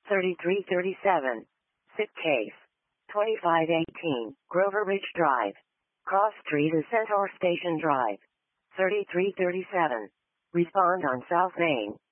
3337. SIP case. 2518, Grover Ridge Drive. Cross Street is Centaur Station Drive. 3337. Respond on South Main.